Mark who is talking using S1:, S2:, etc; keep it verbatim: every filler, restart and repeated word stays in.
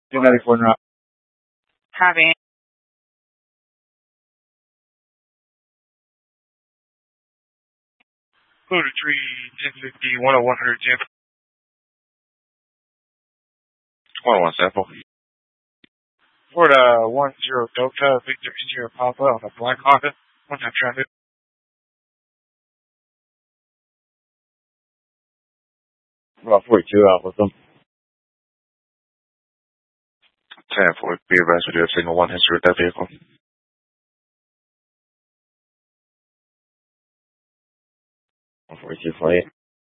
S1: two ninety-four now.
S2: Copy.
S3: Code three, ten fifty, one oh one hundred ten. one oh one sample. Florida one zero Delta, Victor Sierra Papa on a black Honda. One time traffic.
S1: About forty-two out with them.
S3: ten four, be advised we do have signal one history with that vehicle.
S1: one forty-two, forty-eight.